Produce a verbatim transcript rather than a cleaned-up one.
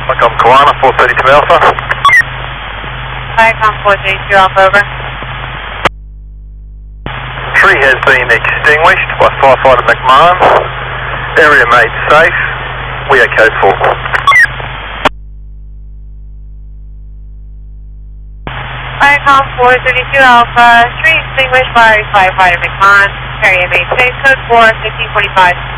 Macom Koana, four thirty-two Alpha. Macom four thirty-two Alpha, over. Tree has been extinguished by firefighter McMahon. Area made safe. We are code four. Macom four thirty-two Alpha, tree extinguished by firefighter McMahon. Area made safe, code four, fifteen forty-five.